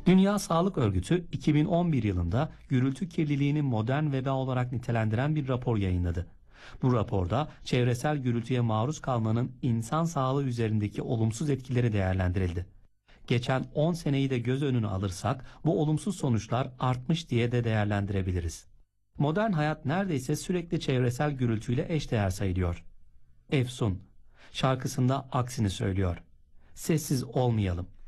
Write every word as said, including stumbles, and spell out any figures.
Dünya Sağlık Örgütü iki bin on bir yılında gürültü kirliliğini modern veba olarak nitelendiren bir rapor yayınladı. Bu raporda çevresel gürültüye maruz kalmanın insan sağlığı üzerindeki olumsuz etkileri değerlendirildi. Geçen on seneyi de göz önüne alırsak bu olumsuz sonuçlar artmış diye de değerlendirebiliriz. Modern hayat neredeyse sürekli çevresel gürültüyle eşdeğer sayılıyor. Efsun şarkısında aksini söylüyor. Sessiz olmayalım.